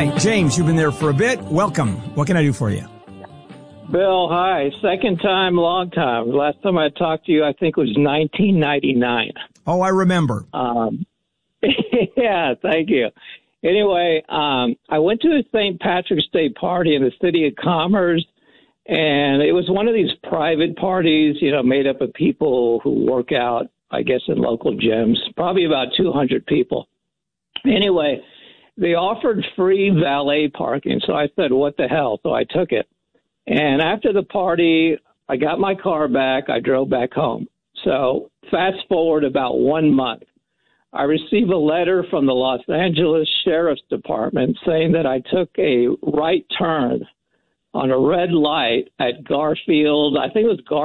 Hi, James. You've been there for a bit. Welcome. What can I do for you? Bill, hi. Second time, long time. Last time I talked to you, I think it was 1999. Oh, I remember. Yeah, thank you. Anyway, I went to a St. Patrick's Day party in the city of Commerce, and it was one of these private parties, made up of people who work out, I guess, in local gyms, probably about 200 people. Anyway, they offered free valet parking, so I said, what the hell? So I took it. And after the party, I got my car back. I drove back home. So fast forward about 1 month. I received a letter from the Los Angeles Sheriff's Department saying that I took a right turn on a red light at Garfield. I think it was Garfield